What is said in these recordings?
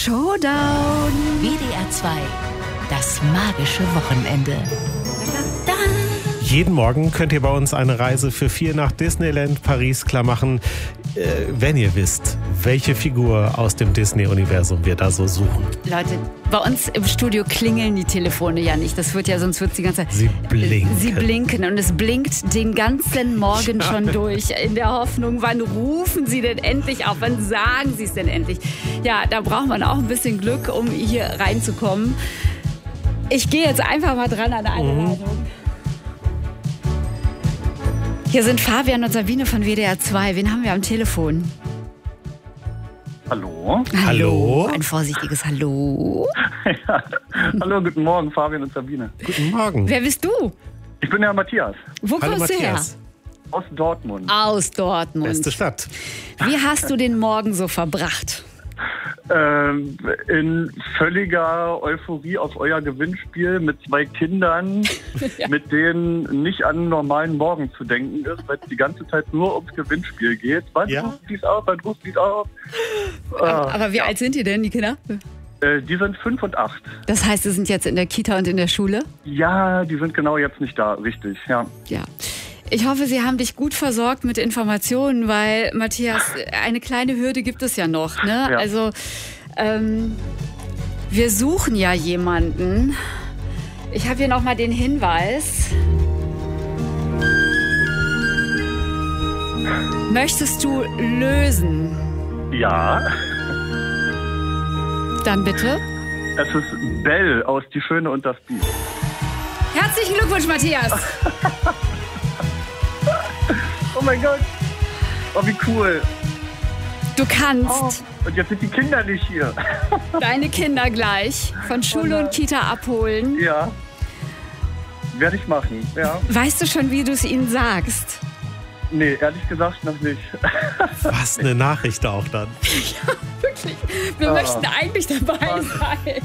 Showdown. WDR 2, das magische Wochenende. Jeden Morgen könnt ihr bei uns eine Reise für 4 nach Disneyland Paris klar machen, wenn ihr wisst, welche Figur aus dem Disney-Universum wir da so suchen. Leute, bei uns im Studio klingeln die Telefone ja nicht. Das wird ja, sonst wird es die ganze Zeit. Sie blinken. Sie blinken und es blinkt den ganzen Morgen schon durch. In der Hoffnung, wann rufen Sie denn endlich auf? Wann sagen Sie es denn endlich? Ja, da braucht man auch ein bisschen Glück, um hier reinzukommen. Ich gehe jetzt einfach mal dran an eine Leitung. Hier sind Fabian und Sabine von WDR 2. Wen haben wir am Telefon? Hallo. Hallo. Ein vorsichtiges Hallo. Ja. Hallo, guten Morgen, Fabian und Sabine. Guten Morgen. Wer bist du? Ich bin der Matthias Wo Hallo kommst du her? Matthias. aus Dortmund. Aus Dortmund. Beste Stadt. Wie hast du den Morgen so verbracht? In völliger Euphorie auf euer Gewinnspiel mit 2 Kindern, Ja. mit denen nicht an einen normalen Morgen zu denken ist, weil es die ganze Zeit nur ums Gewinnspiel geht. Wann Ja. ruft dies auf, wann ruft dies auf? Aber wie alt sind die denn, die Kinder? Die sind 5 und 8. Das heißt, sie sind jetzt in der Kita und in der Schule? Ja, die sind genau jetzt nicht da, richtig, ja. Ja. Ich hoffe, sie haben dich gut versorgt mit Informationen, weil, Matthias, eine kleine Hürde gibt es ja noch. Ne? Ja. Also, wir suchen ja jemanden. Ich habe hier nochmal den Hinweis. Möchtest du lösen? Ja, Dann bitte. es ist Belle aus Die Schöne und das Biest. Herzlichen Glückwunsch, Matthias. Oh mein Gott, oh wie cool. Du kannst Oh, und jetzt sind die Kinder nicht hier. deine Kinder gleich von Schule und Kita abholen. Ja, werde ich machen, ja. Weißt du schon, wie du es ihnen sagst? Nee, ehrlich gesagt noch nicht. Was eine Nachricht auch dann. Wirklich. Wir möchten eigentlich dabei sein.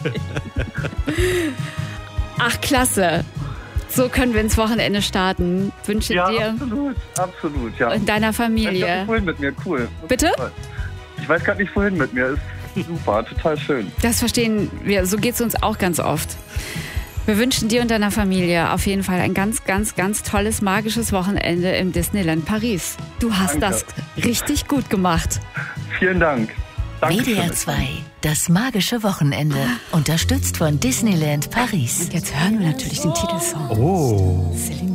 Ach, klasse. So können wir ins Wochenende starten. Wünsche Ja, dir absolut, ja. und deiner Ich weiß gar Familie. nicht vorhin mit mir, cool. Bitte? Ich weiß gar nicht vorhin mit mir, ist super, total schön. Das verstehen wir. So geht es uns auch ganz oft. Wir wünschen dir und deiner Familie auf jeden Fall ein ganz, ganz, ganz tolles, magisches Wochenende im Disneyland Paris. Du hast Danke. das richtig gut gemacht. Vielen Dank. Danke WDR 2, das magische Wochenende. Unterstützt von Disneyland Paris. Jetzt hören wir natürlich den Titelsong. Oh. Celine